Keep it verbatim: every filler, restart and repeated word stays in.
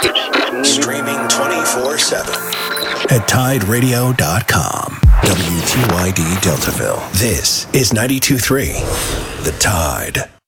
Streaming twenty-four seven at tide radio dot com. W T Y D Deltaville. This is ninety-two point three The Tide.